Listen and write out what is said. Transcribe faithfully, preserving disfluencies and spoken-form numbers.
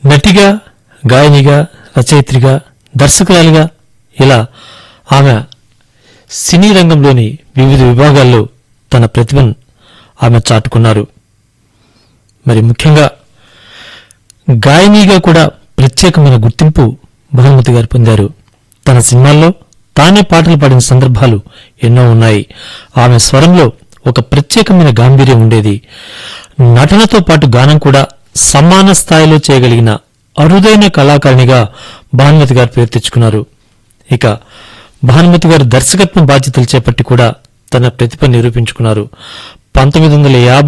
నటిగా, గాయనిగా, రచయిత్రిగా, దర్శకురాలిగా ఇలా ఆమె సినీ రంగంలోని వివిధ విభాగాల్లో తన ప్రతిభను ఆమె చాటుకున్నారు. మరి ముఖ్యంగా గాయనిగా కూడా ప్రత్యేకమైన గుర్తింపు భానుమతి గారు పొందారు. తన సినిమాల్లో తానే పాటలు పాడిన సందర్భాలు ఎన్నో ఉన్నాయి. ఆమె స్వరంలో ఒక ప్రత్యేకమైన గాంభీర్యం ఉండేది. నటనతో పాటు గానం కూడా సమాన స్థాయిలో చేయగలిగిన అరుదైన కళాకారిణిగా భానుమతి గారు పేరు తెచ్చుకున్నారు. ఇక భానుమతి గారు దర్శకత్వం బాధ్యతలు చేపట్టి కూడా తన ప్రతిభ నిరూపించుకున్నారు. పంతొమ్మిది వందల యాభై